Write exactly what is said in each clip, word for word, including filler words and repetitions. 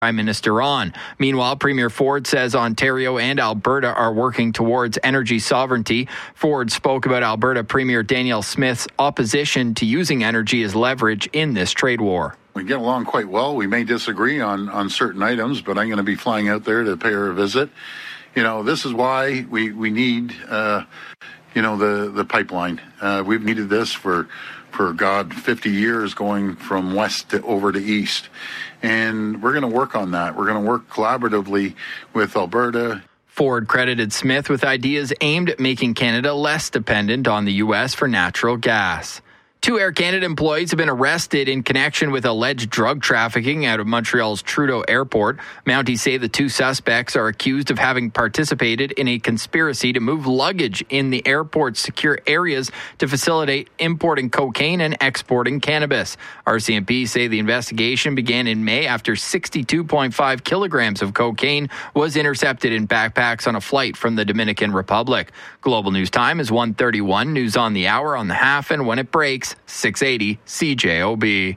Prime Minister on. Meanwhile, Premier Ford says Ontario and Alberta are working towards energy sovereignty. Ford spoke about Alberta Premier Danielle Smith's opposition to using energy as leverage in this trade war. We get along quite well. We may disagree on, on certain items, but I'm going to be flying out there to pay her a visit. You know, this is why we, we need, uh, you know, the, the pipeline. Uh, we've needed this for, for, God, fifty years going from west to over to east. And we're going to work on that. We're going to work collaboratively with Alberta. Ford credited Smith with ideas aimed at making Canada less dependent on the U S for natural gas. Two Air Canada employees have been arrested in connection with alleged drug trafficking out of Montreal's Trudeau Airport. Mounties say the two suspects are accused of having participated in a conspiracy to move luggage in the airport's secure areas to facilitate importing cocaine and exporting cannabis. R C M P say the investigation began in May after sixty-two point five kilograms of cocaine was intercepted in backpacks on a flight from the Dominican Republic. Global News Time is one thirty-one. News on the hour, on the half, and when it breaks, six eighty C J O B.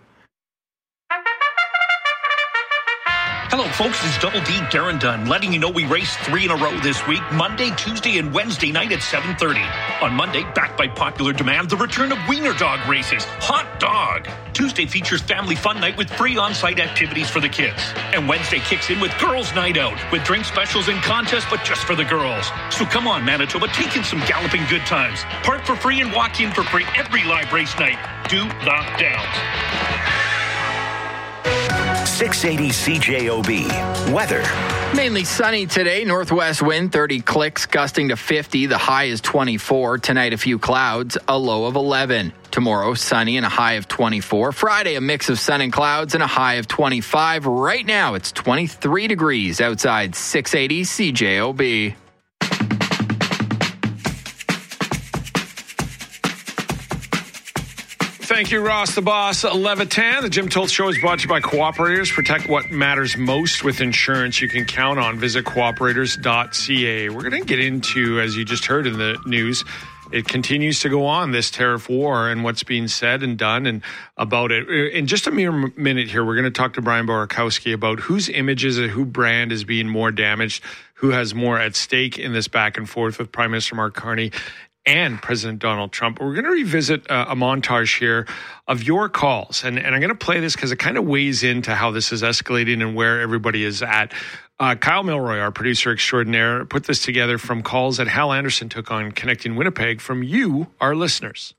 Hello, folks. It's Double D Darren Dunn letting you know we raced three in a row this week, Monday, Tuesday, and Wednesday night at seven thirty. On Monday, backed by popular demand, the return of Wiener Dog races. Hot dog! Tuesday features family fun night with free on-site activities for the kids. And Wednesday kicks in with Girls Night Out, with drink specials and contests, but just for the girls. So come on, Manitoba, take in some galloping good times. Park for free and walk in for free every live race night. Do the downs. six eighty C J O B. Weather. Mainly sunny today. Northwest wind thirty clicks, gusting to fifty. The high is twenty-four. Tonight, a few clouds, a low of eleven. Tomorrow, sunny and a high of twenty-four. Friday, a mix of sun and clouds and a high of twenty-five. Right now, it's twenty-three degrees outside. six eighty C J O B. Thank you, Ross the Boss Levitan. The Jim Tolt Show is brought to you by Cooperators. Protect what matters most with insurance you can count on. Visit cooperators dot c a. We're going to get into, as you just heard in the news, it continues to go on, this tariff war and what's being said and done and about it. In just a mere minute here, we're going to talk to Brian Borkowski about whose images and who brand is being more damaged, who has more at stake in this back and forth with Prime Minister Mark Carney and President Donald Trump. We're going to revisit uh, a montage here of your calls. And, and I'm going to play this because it kind of weighs into how this is escalating and where everybody is at. Uh, Kyle Milroy, our producer extraordinaire, put this together from calls that Hal Anderson took on Connecting Winnipeg from you, our listeners.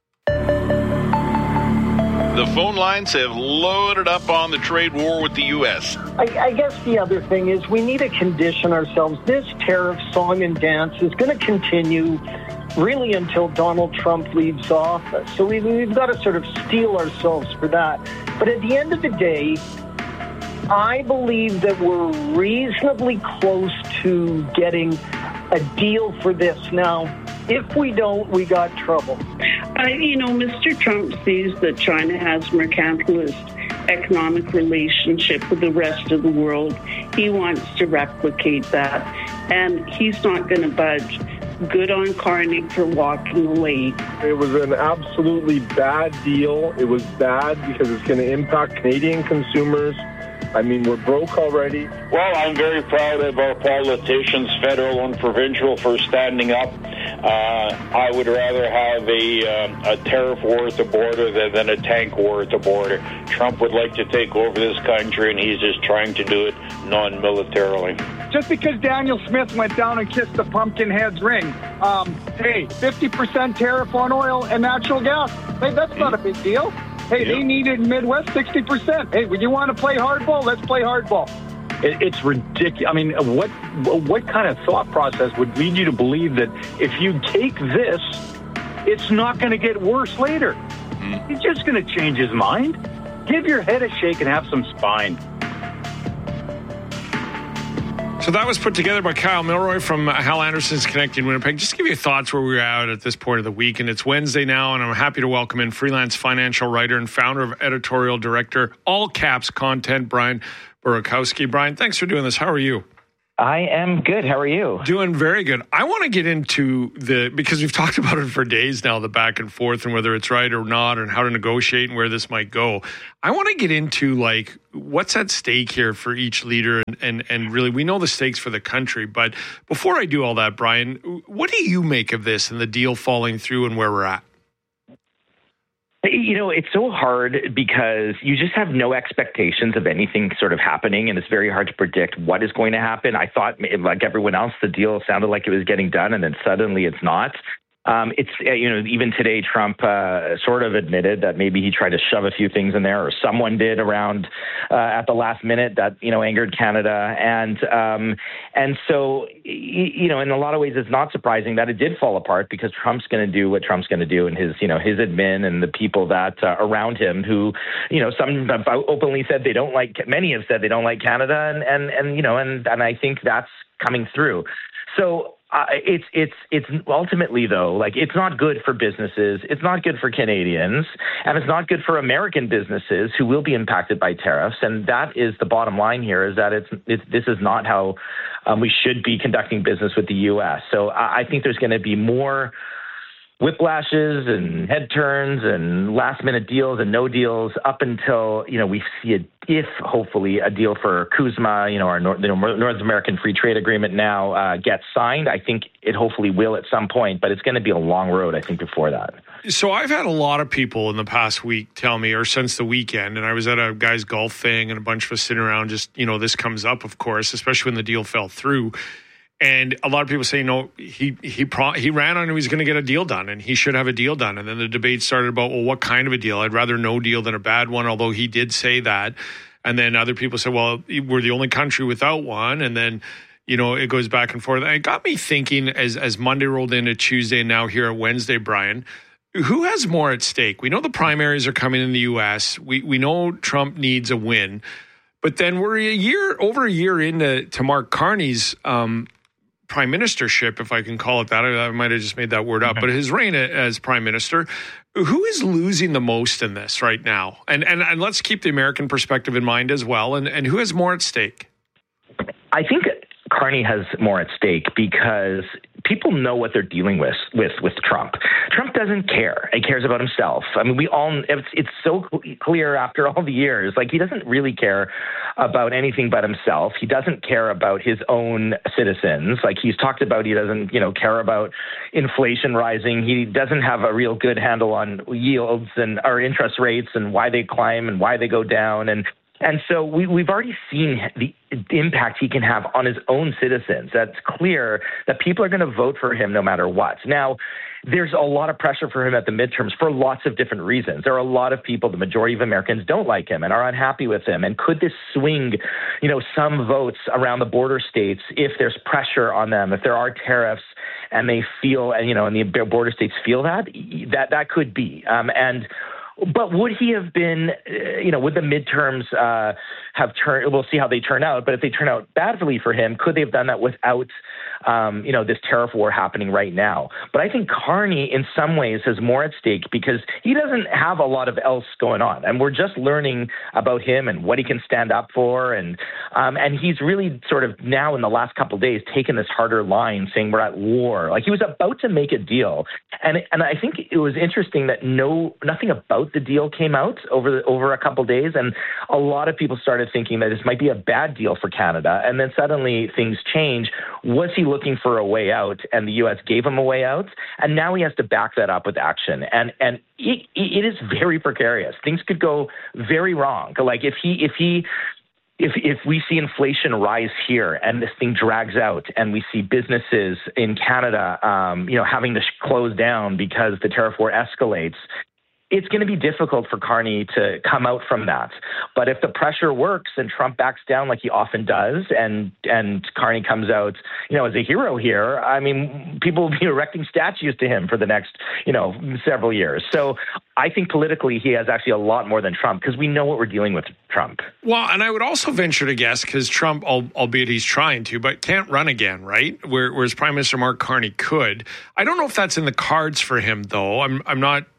The phone lines have loaded up on the trade war with the U S. I, I guess the other thing is we need to condition ourselves. This tariff song and dance is going to continue really until Donald Trump leaves office. So we, we've got to sort of steel ourselves for that. But at the end of the day, I believe that we're reasonably close to getting a deal for this. Now, if we don't, we got trouble. Uh, you know, Mister Trump sees that China has mercantilist economic relationship with the rest of the world. He wants to replicate that, and he's not going to budge. Good on Carney for walking away. It was an absolutely bad deal. It was bad because it's going to impact Canadian consumers. I mean, we're broke already. Well, I'm very proud of our politicians, federal and provincial, for standing up. Uh, I would rather have a, uh, a tariff war at the border than, than a tank war at the border. Trump would like to take over this country, and he's just trying to do it non-militarily. Just because Daniel Smith went down and kissed the Pumpkinhead's ring, um, hey, fifty percent tariff on oil and natural gas, hey, that's not a big deal. Hey, yep. They needed in Midwest sixty percent. Hey, would you want to play hardball? Let's play hardball. It, it's ridiculous. I mean, what what kind of thought process would lead you to believe that if you take this, it's not going to get worse later? Mm-hmm. He's just going to change his mind. Give your head a shake and have some spine. So that was put together by Kyle Milroy from Hal Anderson's Connecting Winnipeg. Just give you thoughts where we're at at this point of the week. And it's Wednesday now, and I'm happy to welcome in freelance financial writer and founder of editorial director, All Caps Content, Brian Borkowski. Brian, thanks for doing this. How are you? I am good. How are you? Doing very good. I want to get into the, because we've talked about it for days now, the back and forth and whether it's right or not and how to negotiate and where this might go. I want to get into like what's at stake here for each leader and, and, and really we know the stakes for the country. But before I do all that, Brian, what do you make of this and the deal falling through and where we're at? You know, it's so hard because you just have no expectations of anything sort of happening, and it's very hard to predict what is going to happen. I thought, like everyone else, the deal sounded like it was getting done, and then suddenly it's not. Um, it's, you know, even today, Trump uh, sort of admitted that maybe he tried to shove a few things in there, or someone did around uh, at the last minute that, you know, angered Canada. And um, and so, you know, in a lot of ways, it's not surprising that it did fall apart because Trump's going to do what Trump's going to do, and his, you know, his admin and the people that uh, around him who, you know, some have openly said they don't like, many have said they don't like Canada, and and and you know, and and I think that's coming through. So. Uh, it's it's it's ultimately, though, like it's not good for businesses. It's not good for Canadians, and it's not good for American businesses who will be impacted by tariffs. And that is the bottom line here: is that it's, it's this is not how um, we should be conducting business with the U S. So I, I think there's going to be more whiplashes and head turns and last minute deals and no deals up until, you know, we see a, if hopefully a deal for CUSMA, you know, our North, you know, North American Free Trade Agreement now uh, gets signed. I think it hopefully will at some point, but it's going to be a long road, I think, before that. So I've had a lot of people in the past week tell me, or since the weekend, and I was at a guy's golf thing and a bunch of us sitting around just, you know, this comes up, of course, especially when the deal fell through. And a lot of people say, no, he he pro- he ran on he was going to get a deal done and he should have a deal done. And then the debate started about, well, what kind of a deal? I'd rather no deal than a bad one, although he did say that. And then other people said, well, we're the only country without one. And then, you know, it goes back and forth. And it got me thinking as, as Monday rolled into Tuesday and now here at Wednesday, Brian, who has more at stake? We know the primaries are coming in the U S. We, we know Trump needs a win. But then we're a year, over a year into to Mark Carney's um prime ministership, if I can call it that. I, I might have just made that word up, but his reign as prime minister, who is losing the most in this right now? And, and and let's keep the American perspective in mind as well. And, and who has more at stake? I think Carney has more at stake because people know what they're dealing with with with Trump. Trump doesn't care. He cares about himself. I mean, we all, it's, it's so clear after all the years, like he doesn't really care about anything but himself. He doesn't care about his own citizens. Like he's talked about, he doesn't, you know, care about inflation rising. He doesn't have a real good handle on yields and our interest rates and why they climb and why they go down. And And so we, we've already seen the impact he can have on his own citizens. That's clear that people are going to vote for him no matter what. Now, there's a lot of pressure for him at the midterms for lots of different reasons. There are a lot of people, the majority of Americans don't like him and are unhappy with him. And could this swing, you know, some votes around the border states if there's pressure on them, if there are tariffs and they feel, you know, and the border states feel that, that, that could be. Um, and But would he have been, uh, you know, would the midterms uh, have turned, we'll see how they turn out, but if they turn out badly for him, could they have done that without, um, you know, this tariff war happening right now? But I think Carney in some ways has more at stake because he doesn't have a lot of else going on. And we're just learning about him and what he can stand up for. And um, and he's really sort of now in the last couple of days taken this harder line saying we're at war. Like he was about to make a deal. And and I think it was interesting that no nothing about the deal came out over the, over a couple of days, and a lot of people started thinking that this might be a bad deal for Canada. And then suddenly things change. Was he looking for a way out? And the U S gave him a way out, and now he has to back that up with action. And and it, it is very precarious. Things could go very wrong. Like if he if he. If if we see inflation rise here and this thing drags out and we see businesses in Canada, um, you know, having to close down because the tariff war escalates, it's going to be difficult for Carney to come out from that. But if the pressure works and Trump backs down like he often does, and and Carney comes out, you know, as a hero here, I mean, people will be erecting statues to him for the next, you know, several years. So I think politically he has actually a lot more than Trump because we know what we're dealing with Trump. Well, and I would also venture to guess, because Trump, albeit he's trying to, but can't run again, right? Whereas Prime Minister Mark Carney could. I don't know if that's in the cards for him, though. I'm I'm not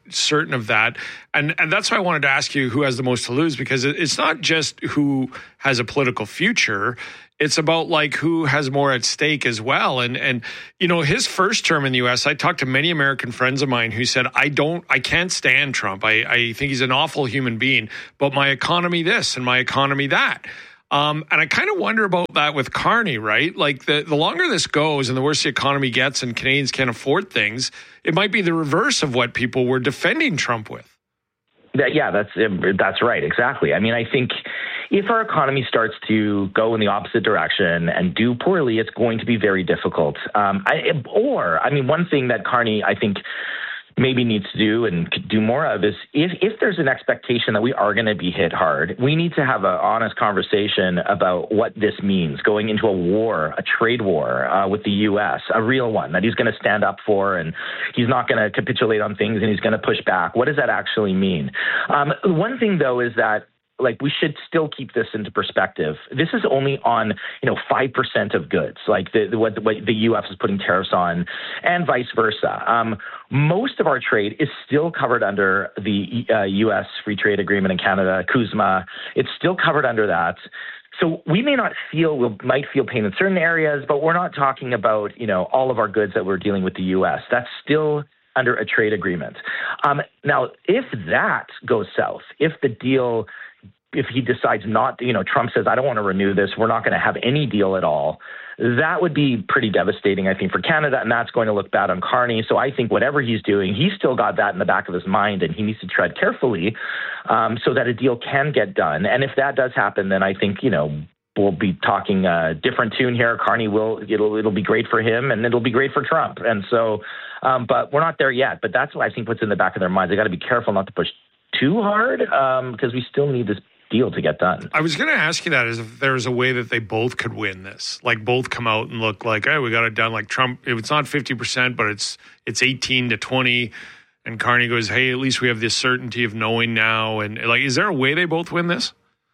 certain of that. And, and that's why I wanted to ask you who has the most to lose, because it's not just who has a political future. It's about like who has more at stake as well. And, and, you know, his first term in the U S, I talked to many American friends of mine who said, I don't, I can't stand Trump. I, I think he's an awful human being, but my economy this and my economy that. Um, and I kind of wonder about that with Carney, right? Like the, the longer this goes and the worse the economy gets and Canadians can't afford things, it might be the reverse of what people were defending Trump with. Yeah, that's that's right. Exactly. I mean, I think if our economy starts to go in the opposite direction and do poorly, it's going to be very difficult. Um, I, or, I mean, one thing that Carney, I think, maybe needs to do and could do more of is if, if there's an expectation that we are going to be hit hard, we need to have an honest conversation about what this means going into a war, a trade war uh, with the U S, a real one that he's going to stand up for, and he's not going to capitulate on things and he's going to push back. What does that actually mean? Um, one thing, though, is that like we should still keep this into perspective. This is only on, you know, five percent of goods, like the, the what, what the U S is putting tariffs on, and vice versa. Um, most of our trade is still covered under the uh, U S Free Trade Agreement in Canada, CUSMA. It's still covered under that. So we may not feel, we might feel pain in certain areas, but we're not talking about, you know, all of our goods that we're dealing with the U S. That's still under a trade agreement. Um, now, if that goes south, if the deal if he decides not, you know, Trump says, I don't want to renew this, we're not going to have any deal at all, that would be pretty devastating, I think, for Canada, and that's going to look bad on Carney. So I think whatever he's doing, he's still got that in the back of his mind, and he needs to tread carefully um, so that a deal can get done. And if that does happen, then I think, you know, we'll be talking a different tune here. Carney will, it'll, it'll be great for him, and it'll be great for Trump. And so, um, but we're not there yet. But that's what I think what's in the back of their minds. They got to be careful not to push too hard um, because we still need this deal to get done. I was going to ask you that, is if there's a way that they both could win this, like both come out and look like, hey, we got it done. Like Trump, if it's not fifty percent, but it's it's eighteen to twenty, and Carney goes, hey, at least we have this certainty of knowing now. And like, is there a way they both win this?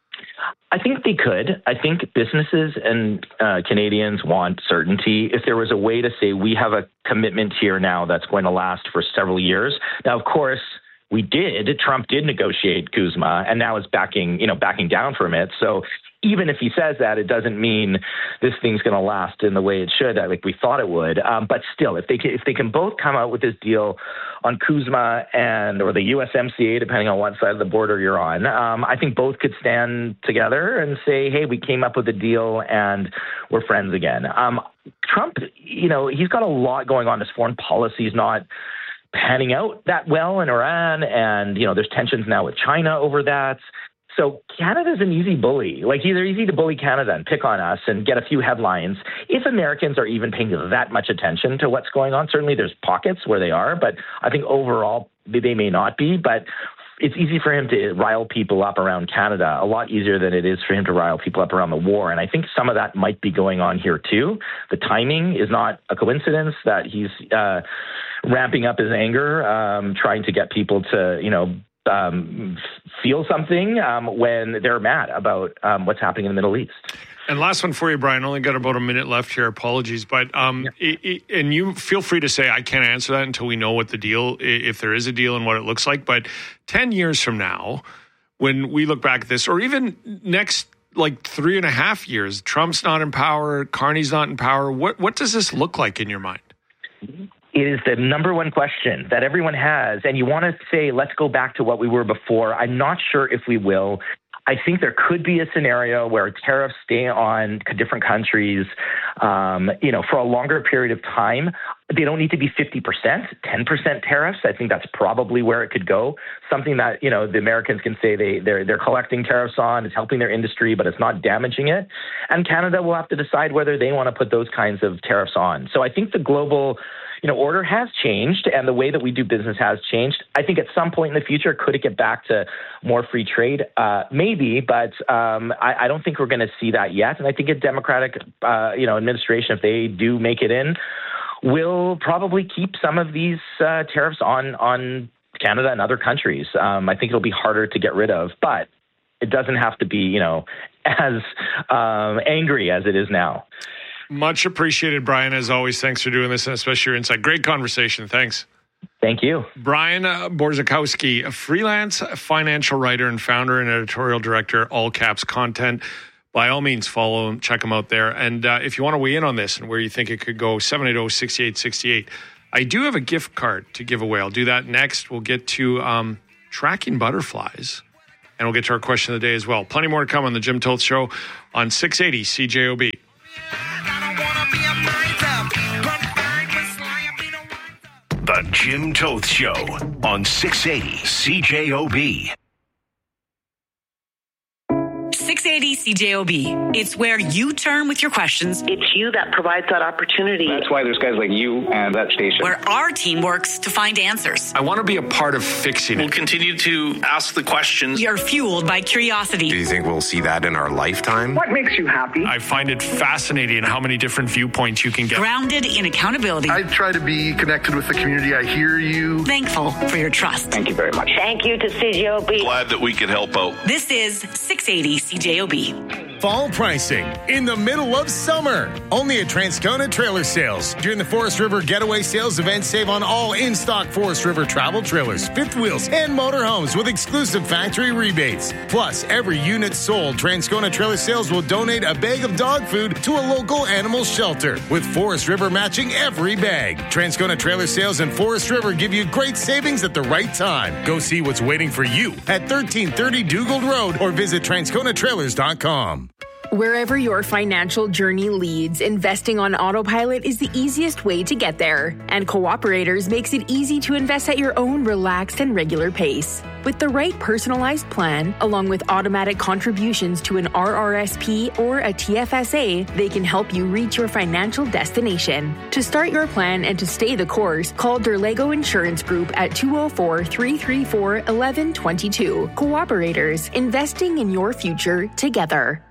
I think they could. I think businesses and uh, Canadians want certainty. If there was a way to say we have a commitment here now that's going to last for several years. Now, of course, we did. Trump did negotiate CUSMA, and now is backing, you know, backing down from it. So even if he says that, it doesn't mean this thing's going to last in the way it should, like we thought it would. Um, but still, if they can, if they can both come out with this deal on CUSMA and or the U S M C A, depending on what side of the border you're on, um, I think both could stand together and say, "Hey, we came up with a deal, and we're friends again." Um, Trump, you know, he's got a lot going on. His foreign policy is not panning out that well in Iran, and you know there's tensions now with China over that. So Canada's an easy bully. Like they're easy to bully Canada and pick on us and get a few headlines if Americans are even paying that much attention to what's going on. Certainly there's pockets where they are, but I think overall they may not be. But it's easy for him to rile people up around Canada, a lot easier than it is for him to rile people up around the war. And I think some of that might be going on here too. The timing is not a coincidence that he's uh, ramping up his anger, um, trying to get people to, you know, um, feel something um, when they're mad about um, what's happening in the Middle East. And last one for you, Brian. Only got about a minute left here. Apologies. But um, yeah. it, it, and you feel free to say, I can't answer that until we know what the deal, if there is a deal and what it looks like. But ten years from now, when we look back at this, or even next like three and a half years, Trump's not in power, Carney's not in power. What, what does this look like in your mind? It is the number one question that everyone has. And you want to say, let's go back to what we were before. I'm not sure if we will. I think there could be a scenario where tariffs stay on different countries, um, you know, for a longer period of time. They don't need to be fifty percent, ten percent tariffs. I think that's probably where it could go. Something that, you know, the Americans can say they, they're, they're collecting tariffs on, it's helping their industry, but it's not damaging it. And Canada will have to decide whether they want to put those kinds of tariffs on. So I think the global You know, order has changed, and the way that we do business has changed. I think at some point in the future, could it get back to more free trade? Uh, maybe, but um, I, I don't think we're going to see that yet. And I think a Democratic, uh, you know, administration, if they do make it in, will probably keep some of these uh, tariffs on on Canada and other countries. Um, I think it'll be harder to get rid of, but it doesn't have to be, you know, as um, angry as it is now. Much appreciated, Brian, as always. Thanks for doing this, and especially your insight. Great conversation. Thanks. Thank you. Brian uh, Borzakowski, a freelance financial writer and founder and editorial director, All Caps Content. By all means, follow him, check him out there. And uh, if you want to weigh in on this and where you think it could go, seven eight zero, six eight six eight. I do have a gift card to give away. I'll do that next. We'll get to um, tracking butterflies. And we'll get to our question of the day as well. Plenty more to come on the Jim Toth Show on six eighty C J O B. The Jim Toth Show on six eighty C J O B. six eighty C J O B. It's where you turn with your questions. It's you that provides that opportunity. That's why there's guys like you and that station. Where our team works to find answers. I want to be a part of fixing it. We'll continue to ask the questions. We are fueled by curiosity. Do you think we'll see that in our lifetime? What makes you happy? I find it fascinating how many different viewpoints you can get. Grounded in accountability. I try to be connected with the community. I hear you. Thankful for your trust. Thank you very much. Thank you to C J O B. Glad that we could help out. This is six eighty C J O B. Fall pricing in the middle of summer. Only at Transcona Trailer Sales. During the Forest River Getaway Sales event, save on all in-stock Forest River travel trailers, fifth wheels, and motorhomes with exclusive factory rebates. Plus, every unit sold, Transcona Trailer Sales will donate a bag of dog food to a local animal shelter, with Forest River matching every bag. Transcona Trailer Sales and Forest River give you great savings at the right time. Go see what's waiting for you at thirteen thirty Dugald Road or visit transcona trailers dot com. Wherever your financial journey leads, investing on autopilot is the easiest way to get there. And Cooperators makes it easy to invest at your own relaxed and regular pace. With the right personalized plan, along with automatic contributions to an R R S P or a T F S A, they can help you reach your financial destination. To start your plan and to stay the course, call Derlego Insurance Group at two oh four, three three four, one one two two. Cooperators, investing in your future together.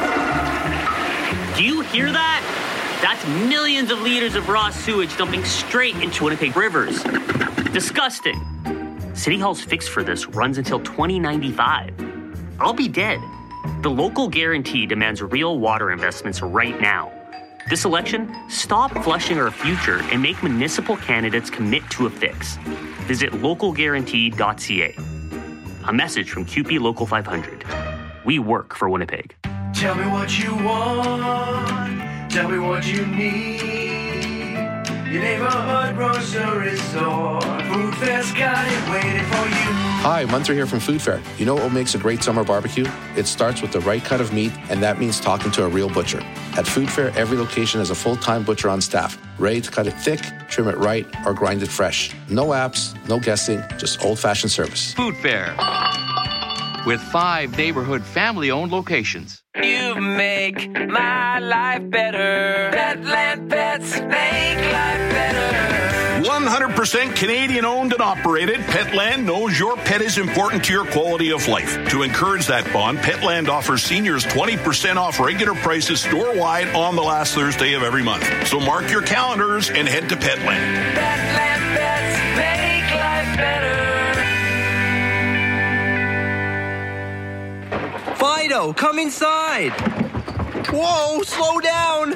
Do you hear that? That's millions of liters of raw sewage dumping straight into Winnipeg rivers. Disgusting. City Hall's fix for this runs until twenty ninety-five. I'll be dead. The local guarantee demands real water investments right now. This election, stop flushing our future and make municipal candidates commit to a fix. Visit local guarantee dot c a. A message from C U P E Local five hundred. We work for Winnipeg. Tell me what you want. Tell me what you need. Your neighborhood grocery store. Food Fair's got it waiting for you. Hi, Munter here from Food Fair. You know what makes a great summer barbecue? It starts with the right cut of meat, and that means talking to a real butcher. At Food Fair, every location has a full-time butcher on staff, ready to cut it thick, trim it right, or grind it fresh. No apps, no guessing, just old-fashioned service. Food Fair. With five neighborhood family-owned locations. You make my life better. Petland Pets make life better. one hundred percent Canadian owned and operated, Petland knows your pet is important to your quality of life. To encourage that bond, Petland offers seniors twenty percent off regular prices store-wide on the last Thursday of every month. So mark your calendars and head to Petland. Petland Pets make life better. Fido, come inside. Whoa, slow down.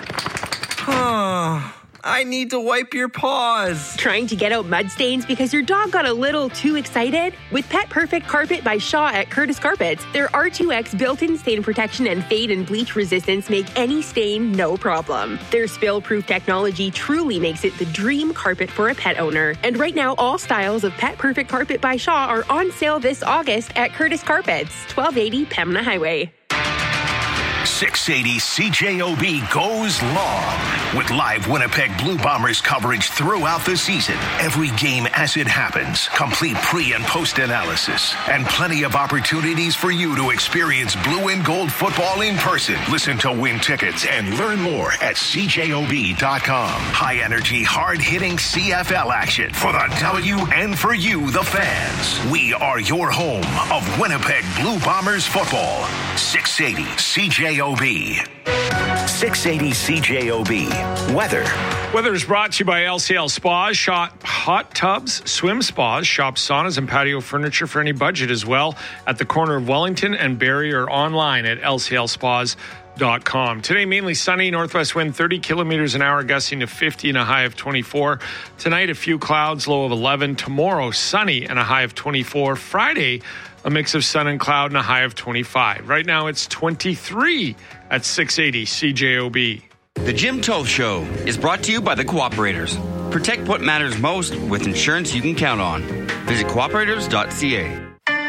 I need to wipe your paws. Trying to get out mud stains because your dog got a little too excited? With Pet Perfect Carpet by Shaw at Curtis Carpets, their R two X built-in stain protection and fade and bleach resistance make any stain no problem. Their spill-proof technology truly makes it the dream carpet for a pet owner. And right now, all styles of Pet Perfect Carpet by Shaw are on sale this August at Curtis Carpets, twelve eighty Pembina Highway. six eighty C J O B goes long with live Winnipeg Blue Bombers coverage throughout the season. Every game as it happens, complete pre- and post-analysis, and plenty of opportunities for you to experience blue and gold football in person. Listen to win tickets and learn more at c j o b dot com. High-energy, hard-hitting C F L action for the W and for you, the fans. We are your home of Winnipeg Blue Bombers football. six eighty C J O B. six eighty C J O B. Weather. Weather is brought to you by L C L Spas. Shop hot tubs, swim spas, shop saunas and patio furniture for any budget as well at the corner of Wellington and Barrie, or online at l c l spas dot com. Today, mainly sunny, northwest wind thirty kilometers an hour, gusting to fifty and a high of twenty-four. Tonight, a few clouds, low of eleven. Tomorrow, sunny and a high of twenty-four. Friday, a mix of sun and cloud and a high of twenty-five. Right now, it's twenty-three at six eighty C J O B. The Jim Toth Show is brought to you by the Cooperators. Protect what matters most with insurance you can count on. Visit cooperators dot c a.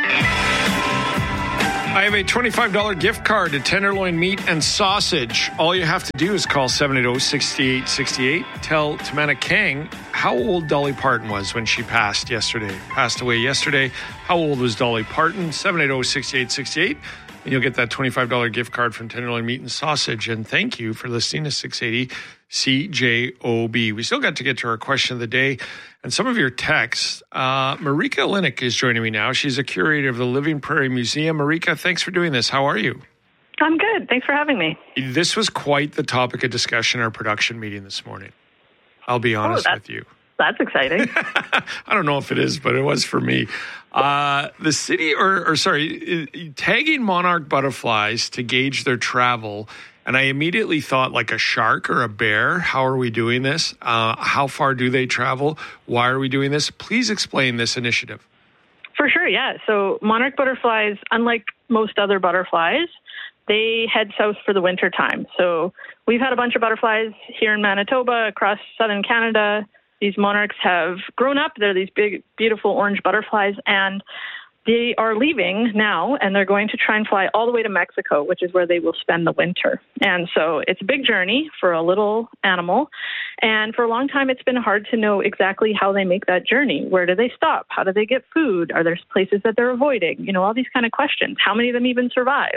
I have a twenty-five dollars gift card to Tenderloin Meat and Sausage. All you have to do is call seven eight zero, six eight six eight. Tell Tamana Kang how old Dolly Parton was when she passed yesterday. Passed away yesterday. How old was Dolly Parton? seven eight zero, six eight six eight. And you'll get that twenty-five dollars gift card from Tenderloin Meat and Sausage. And thank you for listening to six eighty C J O B. We still got to get to our question of the day and some of your texts. Uh, Marika Linick is joining me now. She's a curator of the Living Prairie Museum. Marika, thanks for doing this. How are you? I'm good. Thanks for having me. This was quite the topic of discussion in our production meeting this morning. I'll be honest oh, with you. That's exciting. I don't know if it is, but it was for me. Uh, the city, or, or sorry, tagging monarch butterflies to gauge their travel. And I immediately thought like a shark or a bear. How are we doing this? Uh, how far do they travel? Why are we doing this? Please explain this initiative. For sure, yeah. So monarch butterflies, unlike most other butterflies, they head south for the winter time. So we've had a bunch of butterflies here in Manitoba, across southern Canada. These monarchs have grown up. They're these big, beautiful orange butterflies, and they are leaving now, and they're going to try and fly all the way to Mexico, which is where they will spend the winter. And so it's a big journey for a little animal. And for a long time, it's been hard to know exactly how they make that journey. Where do they stop? How do they get food? Are there places that they're avoiding? You know, all these kind of questions. How many of them even survive?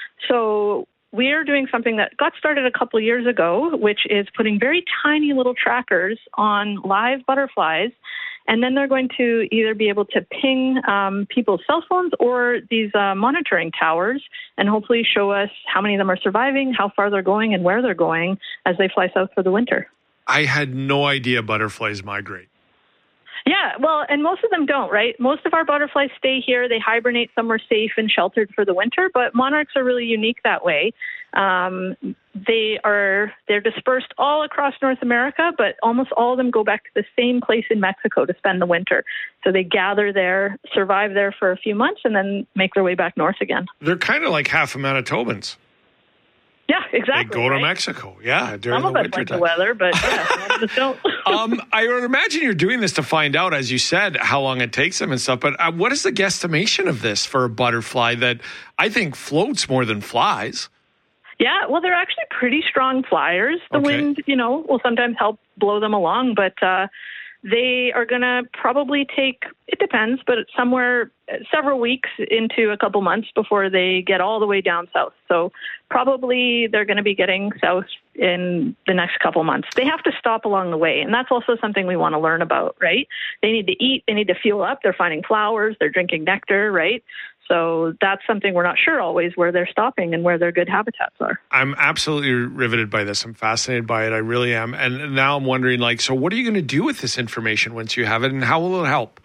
So we are doing something that got started a couple of years ago, which is putting very tiny little trackers on live butterflies. And then they're going to either be able to ping um, people's cell phones or these uh, monitoring towers and hopefully show us how many of them are surviving, how far they're going, and where they're going as they fly south for the winter. I had no idea butterflies migrate. Yeah, well, and most of them don't, right? Most of our butterflies stay here. They hibernate somewhere safe and sheltered for the winter, but monarchs are really unique that way. Um, they are, they're dispersed all across North America, but almost all of them go back to the same place in Mexico to spend the winter. So they gather there, survive there for a few months, and then make their way back north again. They're kind of like half of Manitobans. Yeah, exactly. They go right? to Mexico, yeah, during Some the of us winter like time. the weather, but yeah, just don't. um, I would imagine you're doing this to find out, as you said, how long it takes them and stuff. But uh, what is the guesstimation of this for a butterfly that I think floats more than flies? Yeah, well, they're actually pretty strong flyers. The Okay. wind, you know, will sometimes help blow them along, but uh, they are going to probably take, it depends, but it's somewhere several weeks into a couple months before they get all the way down south. So probably they're going to be getting south in the next couple months. They have to stop along the way, and that's also something we want to learn about, right? They need to eat, they need to fuel up, they're finding flowers, they're drinking nectar, right? So that's something we're not sure always where they're stopping and where their good habitats are. I'm absolutely riveted by this. I'm fascinated by it. I really am. And now I'm wondering, like, so what are you going to do with this information once you have it, and how will it help?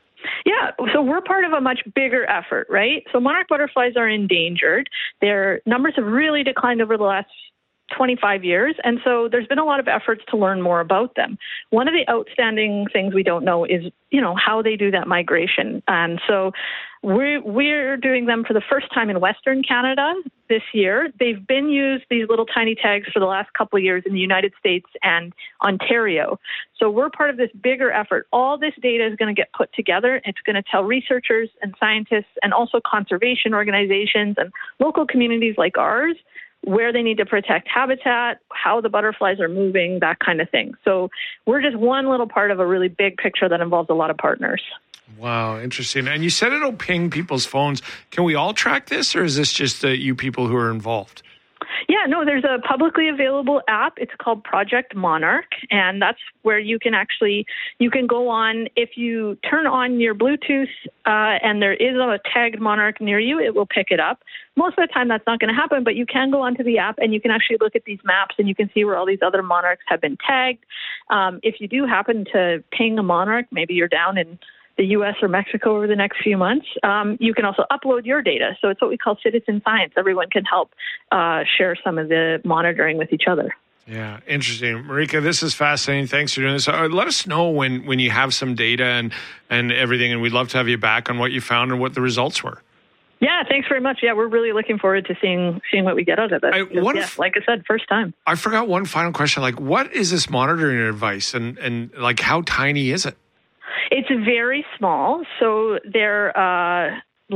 Yeah, so we're part of a much bigger effort, right? So monarch butterflies are endangered. Their numbers have really declined over the last twenty-five years, and so there's been a lot of efforts to learn more about them. One of the outstanding things we don't know is, you know, how they do that migration. And so we're, we're doing them for the first time in Western Canada this year. They've been used, these little tiny tags, for the last couple of years in the United States and Ontario. So we're part of this bigger effort. All this data is going to get put together. It's going to tell researchers and scientists and also conservation organizations and local communities like ours where they need to protect habitat, how the butterflies are moving, that kind of thing. So we're just one little part of a really big picture that involves a lot of partners. Wow, interesting. And you said it'll ping people's phones. Can we all track this, or is this just uh, you people who are involved? Yeah, no, there's a publicly available app. It's called Project Monarch, and that's where you can actually, you can go on, if you turn on your Bluetooth uh, and there is a tagged monarch near you, it will pick it up. Most of the time that's not going to happen, but you can go onto the app and you can actually look at these maps and you can see where all these other monarchs have been tagged. Um, if you do happen to ping a monarch, maybe you're down in the U S or Mexico over the next few months. Um, you can also upload your data. So it's what we call citizen science. Everyone can help uh, share some of the monitoring with each other. Yeah, interesting. Marika, this is fascinating. Thanks for doing this. Uh, let us know when, when you have some data and, and everything, and we'd love to have you back on what you found and what the results were. Yeah, thanks very much. Yeah, we're really looking forward to seeing seeing what we get out of it. I, what yeah, if, like I said, first time. I forgot one final question. Like, what is this monitoring device, and, and like, how tiny is it? It's very small. So they're uh,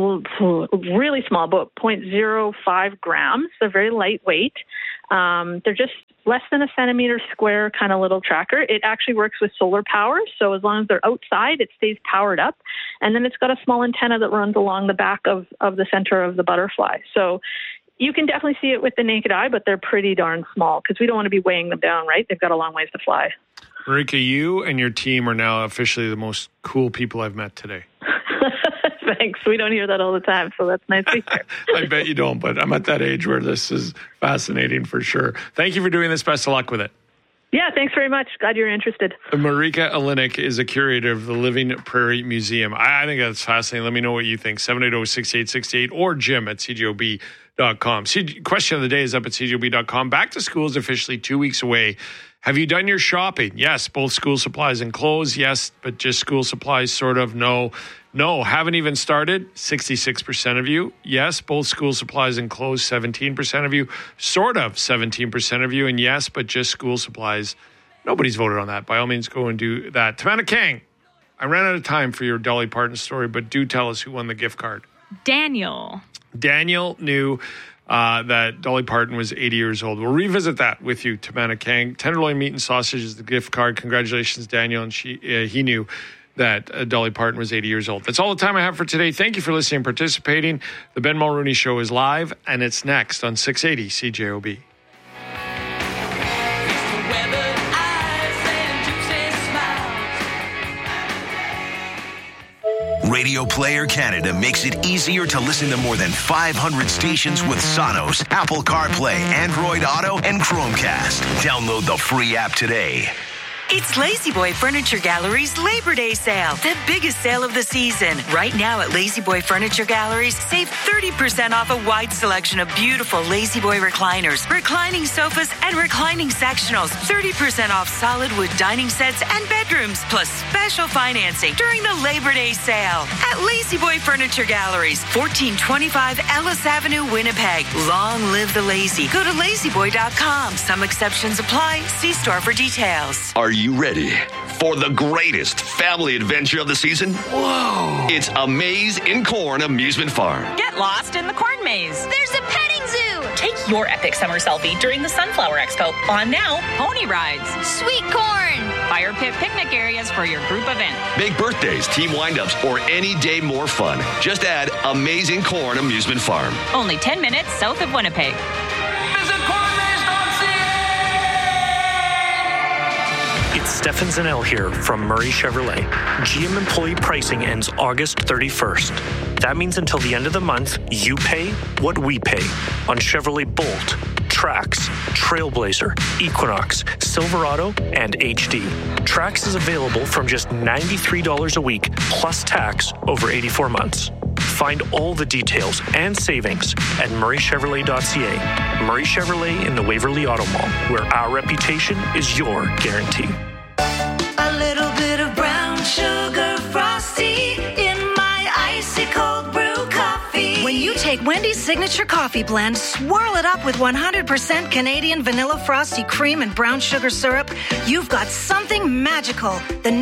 really small, about zero point zero five grams. They're very lightweight. Um, they're just less than a centimeter square kind of little tracker. It actually works with solar power. So as long as they're outside, it stays powered up. And then it's got a small antenna that runs along the back of, of the center of the butterfly. So you can definitely see it with the naked eye, but they're pretty darn small because we don't want to be weighing them down, right? They've got a long ways to fly. Marika, you and your team are now officially the most cool people I've met today. Thanks. We don't hear that all the time, so that's nice to hear. I bet you don't, but I'm at that age where this is fascinating for sure. Thank you for doing this. Best of luck with it. Yeah, thanks very much. Glad you're interested. Marika Olinek is a curator of the Living Prairie Museum. I, I think that's fascinating. Let me know what you think. seven eight zero, six eight six eight or Jim at C J O B dot com. C- question of the day is up at C J O B dot com. Back to school is officially two weeks away. Have you done your shopping? Yes, both school supplies and clothes. Yes, but just school supplies, sort of. No. No, haven't even started. sixty-six percent of you. Yes, both school supplies and clothes. seventeen percent of you. Sort of seventeen percent of you. And yes, but just school supplies. Nobody's voted on that. By all means, go and do that. Tamana Kang, I ran out of time for your Dolly Parton story, but do tell us who won the gift card. Daniel. Daniel knew uh, that Dolly Parton was eighty years old. We'll revisit that with you, Tamana Kang. Tenderloin meat and sausage is the gift card. Congratulations, Daniel. And she, uh, he knew that uh, Dolly Parton was eighty years old. That's all the time I have for today. Thank you for listening and participating. The Ben Mulrooney Show is live, and it's next on six eighty C J O B. Radio Player Canada makes it easier to listen to more than five hundred stations with Sonos, Apple CarPlay, Android Auto, and Chromecast. Download the free app today. It's La-Z-Boy Furniture Gallery's Labor Day sale, the biggest sale of the season. Right now at La-Z-Boy Furniture Galleries, save thirty percent off a wide selection of beautiful La-Z-Boy recliners, reclining sofas, and reclining sectionals. thirty percent off solid wood dining sets and bedrooms, plus special financing during the Labor Day sale at La-Z-Boy Furniture Galleries, fourteen twenty-five Ellis Avenue, Winnipeg. Long live the lazy. Go to lazy boy dot com. Some exceptions apply. See store for details. Are you ready for the greatest family adventure of the season? Whoa! It's A Maze in Corn Amusement Farm. Get lost in the corn maze. There's a petting zoo. Take your epic summer selfie during the Sunflower Expo. On now, pony rides. Sweet corn. Fire pit picnic areas for your group event. Make birthdays, team windups, or any day more fun. Just add Amazing Corn Amusement Farm. Only ten minutes south of Winnipeg. It's Stefan Zanel here from Murray Chevrolet. G M employee pricing ends August thirty-first. That means until the end of the month, you pay what we pay on Chevrolet Bolt, Trax, Trailblazer, Equinox, Silverado, and H D. Trax is available from just ninety-three dollars a week plus tax over eighty-four months. Find all the details and savings at murray chevrolet dot c a. Murray Chevrolet in the Waverly Auto Mall, where our reputation is your guarantee. A little bit of brown sugar frosty in my icy cold brew coffee. When you take Wendy's signature coffee blend, swirl it up with one hundred percent Canadian vanilla frosty cream and brown sugar syrup, you've got something magical. The